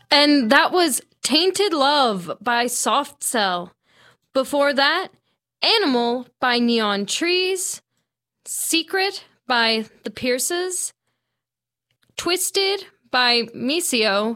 And that was Tainted Love by Soft Cell. Before that, Animal by Neon Trees, Secret by The Pierces, Twisted by Misio,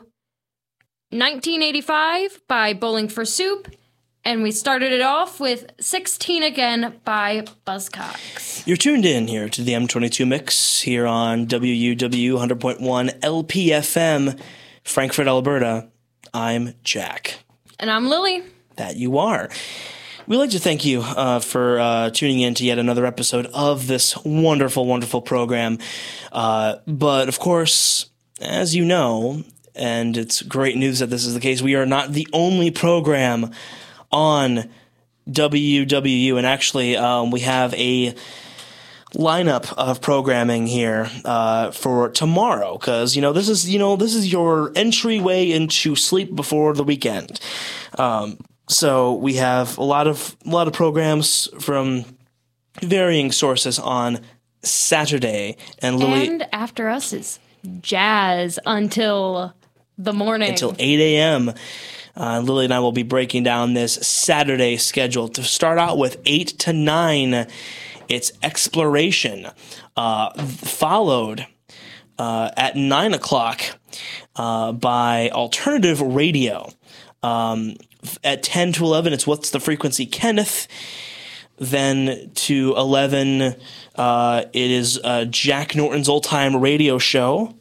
1985 by Bowling for Soup, and we started it off with 16 Again by Buzzcocks. You're tuned in here to the M22 Mix here on WUW 100.1 LPFM, Frankfurt, Alberta. I'm Jack. And I'm Lily. That you are. We'd like to thank you for tuning in to yet another episode of this wonderful, wonderful program. But, of course, as you know, and it's great news that this is the case, we are not the only program on WWU. And actually, we have a lineup of programming here for tomorrow, because this is your entryway into sleep before the weekend. So we have a lot of programs from varying sources on Saturday, and Lily. And after us is jazz until the morning, until 8 a.m. Lily and I will be breaking down this Saturday schedule. To start out with 8 to 9, it's Exploration, followed at 9 o'clock by Alternative Radio. At 10 to 11, it's What's the Frequency, Kenneth. Then to 11, it is Jack Norton's Old Time Radio Show.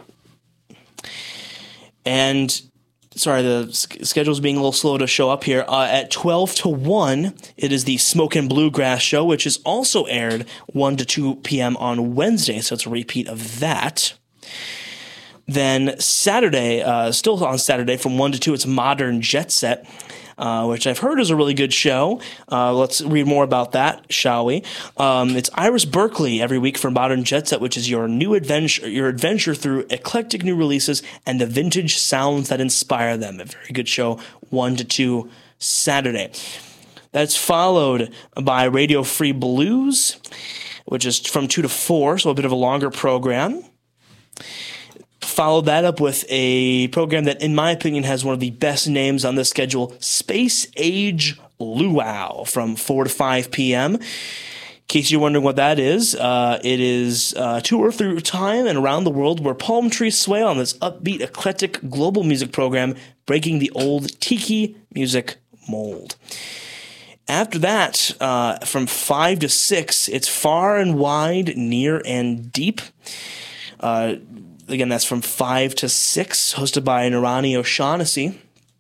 And, sorry, the schedule's being a little slow to show up here. At 12 to 1, it is the Smokin' Bluegrass Show, which is also aired 1 to 2 p.m. on Wednesday, so it's a repeat of that. Then Saturday, still on Saturday, from 1 to 2, it's Modern Jet Set, which I've heard is a really good show. Let's read more about that, shall we? It's Iris Berkeley every week for Modern Jet Set, which is your adventure through eclectic new releases and the vintage sounds that inspire them. A very good show, 1 to 2 Saturday. That's followed by Radio Free Blues, which is from 2 to 4, so a bit of a longer program. Followed that up with a program that, in my opinion, has one of the best names on the schedule, Space Age Luau, from 4 to 5 p.m. In case you're wondering what that is, it is a tour through time and around the world where palm trees sway on this upbeat, eclectic global music program, breaking the old tiki music mold. After that, from 5 to 6, it's Far and Wide, Near and Deep. Again, that's from 5 to 6, hosted by Nirani O'Shaughnessy.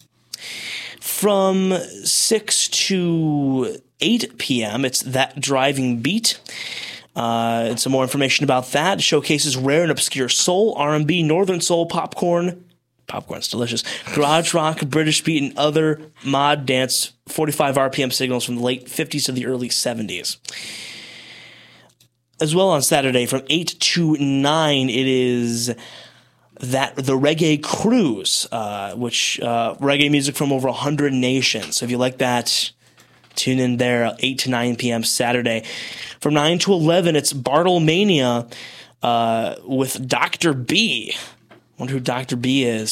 From 6 to 8 p.m., it's That Driving Beat. And some more information about that. It showcases rare and obscure soul, R&B, northern soul, popcorn's delicious, garage rock, British beat, and other mod dance 45 RPM signals from the late 50s to the early 70s. As well on Saturday from 8 to 9, it is the Reggae Cruise, which reggae music from over 100 nations. So if you like that, tune in there 8 to 9 p.m. Saturday. From 9 to 11, it's Bartlemania with Dr. B. I wonder who Dr. B is.